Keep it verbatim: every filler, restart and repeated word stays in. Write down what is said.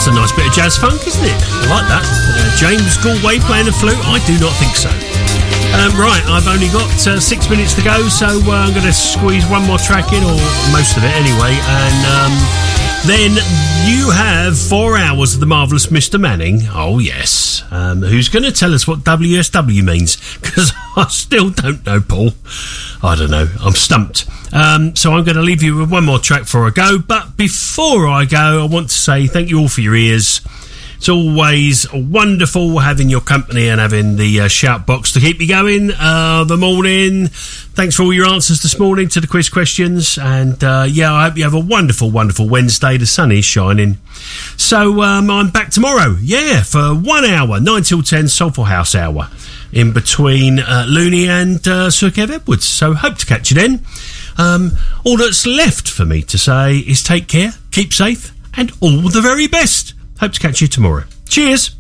That's a nice bit of jazz funk, isn't it? I like that. Uh, James Galway playing the flute? I do not think so. Um, right, I've only got uh, six minutes to go, so uh, I'm going to squeeze one more track in, or most of it anyway, and um, then you have four hours of the marvellous Mister Manning. Oh, yes. Um, who's going to tell us what W S W means? Because I still don't know, Paul. I don't know. I'm stumped. Um, so I'm going to leave you with one more track before I go. But before I go, I want to say thank you all for your ears. It's always wonderful having your company and having the uh, shout box to keep me going uh, the morning. Thanks for all your answers this morning to the quiz questions. And, uh, yeah, I hope you have a wonderful, wonderful Wednesday. The sun is shining. So um, I'm back tomorrow, yeah, for one hour, nine till ten, Soulful House Hour, in between uh, Looney and uh, Sir Kev Edwards. So hope to catch you then. Um, all that's left for me to say is take care, keep safe, and all the very best. Hope to catch you tomorrow. Cheers.